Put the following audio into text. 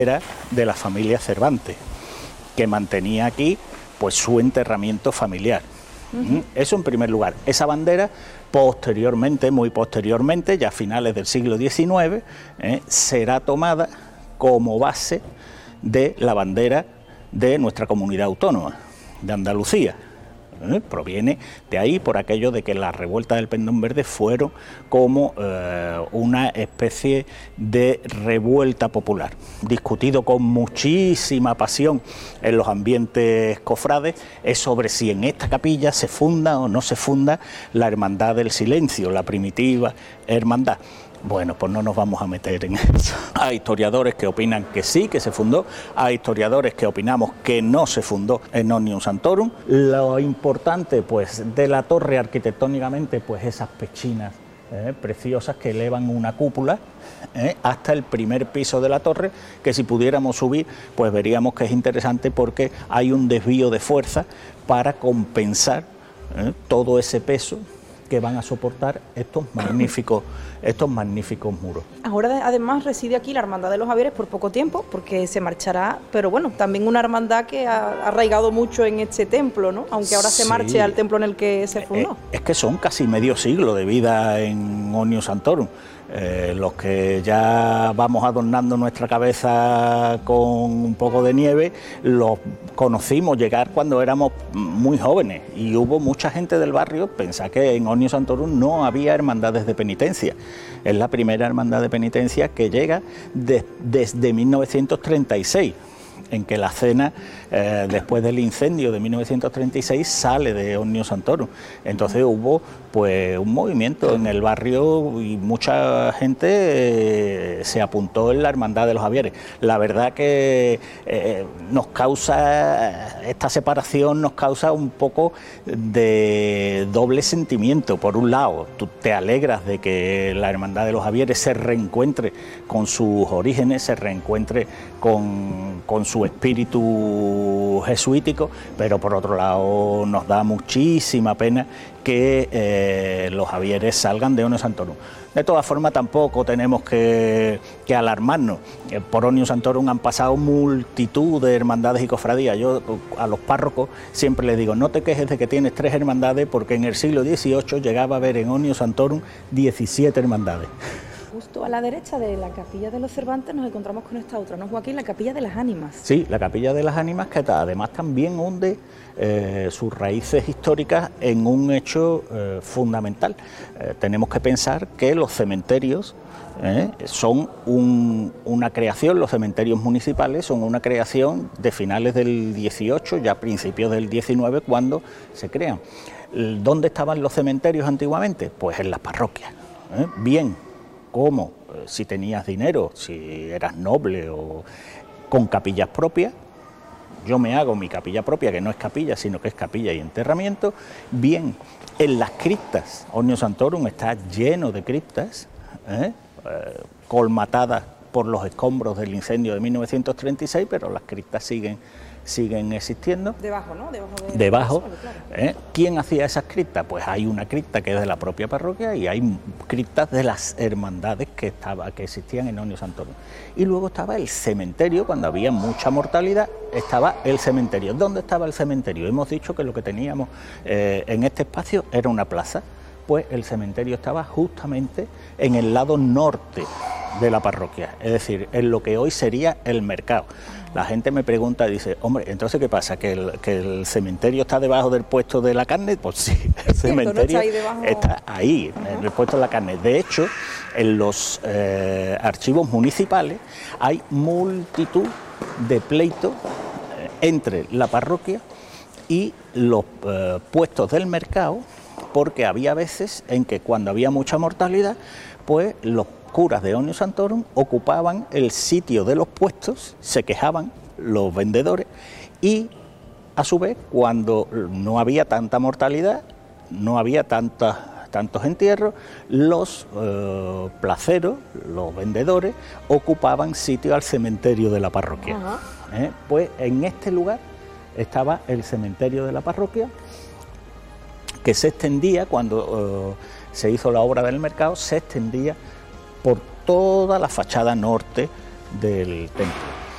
era de la familia Cervantes, que mantenía aquí pues su enterramiento familiar. Eso en primer lugar. Esa bandera posteriormente, muy posteriormente, ya a finales del siglo XIX, será tomada como base de la bandera de nuestra comunidad autónoma, de Andalucía. Proviene de ahí por aquello de que las revueltas del Pendón Verde fueron como una especie de revuelta popular, discutido con muchísima pasión en los ambientes cofrades, es sobre si en esta capilla se funda o no se funda la Hermandad del Silencio, la primitiva hermandad. Bueno, pues no nos vamos a meter en eso. Hay historiadores que opinan que sí, que se fundó, hay historiadores que opinamos que no se fundó en Omnium Sanctorum. Lo importante, pues, de la torre arquitectónicamente, pues esas pechinas preciosas que elevan una cúpula hasta el primer piso de la torre, que si pudiéramos subir, pues veríamos que es interesante porque hay un desvío de fuerza para compensar todo ese peso que van a soportar estos magníficos muros. Ahora además reside aquí la Hermandad de los Javieres por poco tiempo, porque se marchará, pero bueno, también una hermandad que ha arraigado mucho en este templo, ¿no? Aunque ahora se marche al templo en el que se fundó. Es que son casi medio siglo de vida en Omnium Sanctorum. Los que ya vamos adornando nuestra cabeza con un poco de nieve, los conocimos llegar cuando éramos muy jóvenes y hubo mucha gente del barrio, pensá que en Omnium Sanctorum no había hermandades de penitencia. Es la primera hermandad de penitencia que llega desde 1936. En que la cena, después del incendio de 1936, sale de Omnium Sanctorum. Entonces hubo pues un movimiento en el barrio y mucha gente se apuntó en la Hermandad de los Javieres. La verdad que nos causa, esta separación nos causa un poco de doble sentimiento. Por un lado, tú te alegras de que la Hermandad de los Javieres se reencuentre con sus orígenes, se reencuentre con su espíritu jesuítico, pero por otro lado nos da muchísima pena que los Javieres salgan de Omnium Sanctorum. De todas formas, tampoco tenemos que alarmarnos. Por Omnium Sanctorum han pasado multitud de hermandades y cofradías. Yo a los párrocos siempre les digo, no te quejes de que tienes 3 hermandades, porque en el siglo XVIII llegaba a haber en Omnium Sanctorum 17 hermandades. Justo a la derecha de la Capilla de los Cervantes nos encontramos con esta otra, ¿no, Joaquín? La Capilla de las Ánimas. Sí, la Capilla de las Ánimas, que además también hunde sus raíces históricas en un hecho fundamental. Tenemos que pensar que los cementerios son una creación, los cementerios municipales son una creación de finales del XVIII, ya principios del XIX, cuando se crean. ¿Dónde estaban los cementerios antiguamente? Pues en las parroquias. Bien, como si tenías dinero, si eras noble o con capillas propias. Yo me hago mi capilla propia, que no es capilla, sino que es capilla y enterramiento. Bien, en las criptas, Omnium Sanctorum está lleno de criptas, colmatadas por los escombros del incendio de 1936, pero las criptas siguen existiendo. Debajo, ¿no? Debajo. Claro. ¿Quién hacía esas criptas? Pues hay una cripta que es de la propia parroquia y hay criptas de las hermandades que existían en Omnium Sanctorum. Y luego estaba el cementerio, cuando había mucha mortalidad, estaba el cementerio. ¿Dónde estaba el cementerio? Hemos dicho que lo que teníamos en este espacio era una plaza, pues el cementerio estaba justamente en el lado norte de la parroquia, es decir, en lo que hoy sería el mercado. La gente me pregunta y dice, hombre, entonces ¿qué pasa? ¿Que el cementerio está debajo del puesto de la carne? Pues sí, el cementerio está ahí, en el puesto de la carne. De hecho, en los archivos municipales hay multitud de pleitos entre la parroquia y los puestos del mercado, porque había veces en que cuando había mucha mortalidad, pues los curas de Omnium Sanctorum ocupaban el sitio de los puestos, se quejaban los vendedores y a su vez cuando no había tanta mortalidad, no había tantos entierros, los placeros, los vendedores ocupaban sitio al cementerio de la parroquia. Pues en este lugar estaba el cementerio de la parroquia, que se extendía, cuando se hizo la obra del mercado, se extendía por toda la fachada norte del templo.